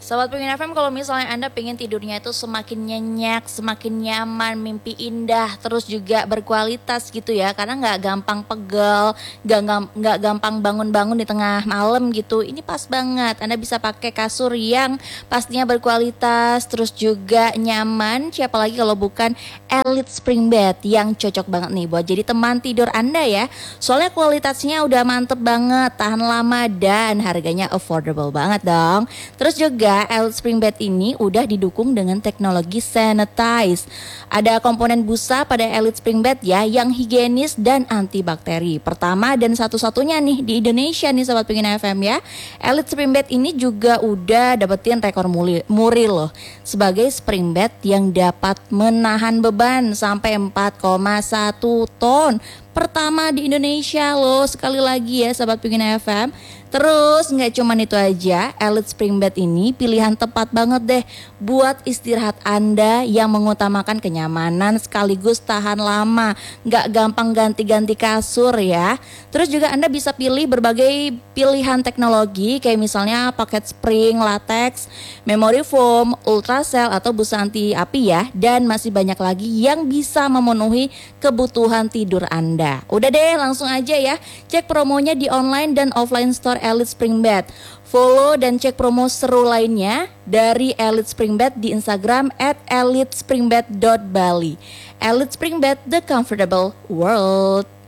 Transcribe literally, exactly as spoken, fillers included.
Sobat Pengen F M, kalau misalnya Anda pengen tidurnya itu semakin nyenyak, semakin nyaman, mimpi indah, terus juga berkualitas gitu ya, karena nggak gampang pegel, nggak nggak gampang bangun-bangun di tengah malam gitu. Ini pas banget, Anda bisa pakai kasur yang pastinya berkualitas, terus juga nyaman. Siapa lagi kalau bukan Elite Spring Bed yang cocok banget nih buat jadi teman tidur Anda ya. Soalnya kualitasnya udah mantep banget, tahan lama dan harganya affordable banget dong. Terus juga Elite Spring Bed ini udah didukung dengan teknologi sanitize. Ada komponen busa pada Elite Spring Bed ya yang higienis dan antibakteri. Pertama dan satu-satunya nih di Indonesia nih Sobat Pengen F M ya. Elite Spring Bed ini juga udah dapetin rekor muri, muri loh sebagai spring bed yang dapat menahan beban sampai empat koma satu ton. Pertama di Indonesia loh, sekali lagi ya Sobat Pengen F M. Terus nggak cuman itu aja, Elite Spring Bed ini pilihan tepat banget deh buat istirahat Anda yang mengutamakan kenyamanan sekaligus tahan lama, nggak gampang ganti-ganti kasur ya. Terus juga Anda bisa pilih berbagai pilihan teknologi kayak misalnya paket spring, latex, memory foam, ultracell atau busa anti api ya, dan masih banyak lagi yang bisa memenuhi kebutuhan tidur Anda. Udah deh, langsung aja ya cek promonya di online dan offline store Elite Spring Bed. Follow dan cek promo seru lainnya dari Elite Spring Bed di Instagram at elite spring bed dot bali. Elite Spring Bed, the comfortable world.